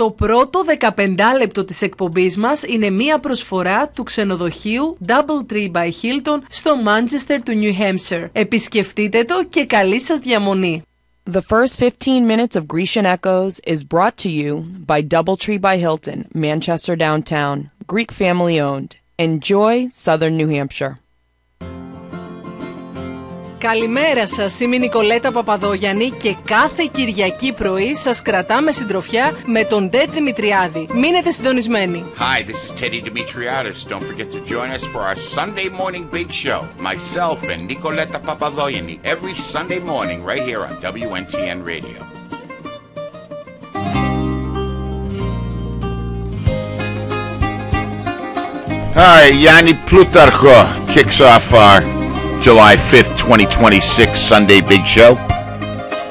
Το πρώτο 15 λεπτό της εκπομπής μας είναι μία προσφορά του ξενοδοχείου Doubletree by Hilton στο Manchester του New Hampshire. Επισκεφτείτε το και καλή σας διαμονή. The first 15 minutes of Grecian Echoes is brought to you by Doubletree by Hilton, Manchester Downtown, Greek family owned. Enjoy Southern New Hampshire. Καλημέρα σας, είμαι η Νικολέτα Παπαδόγιαννη και κάθε Κυριακή πρωί σας κρατάμε συντροφιά με τον Ted Δημητριάδη. Μείνετε συντονισμένοι. Hi, this is Teddy Dimitriadis. Don't forget to join us for our Sunday morning big show. Myself and Nicoleta Papadogianni every Sunday morning right here on WNTN Radio. All right, Yanni Plutarcho kicks off our July 5th, 2026 Sunday Big Show.